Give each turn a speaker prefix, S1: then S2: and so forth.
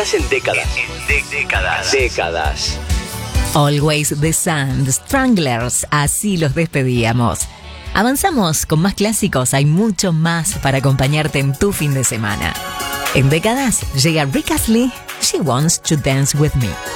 S1: Estás en décadas. Décadas.
S2: Always the Sun, The Stranglers, así los despedíamos. Avanzamos con más clásicos, hay mucho más para acompañarte en tu fin de semana. En décadas llega Rick Astley, She Wants to Dance With Me.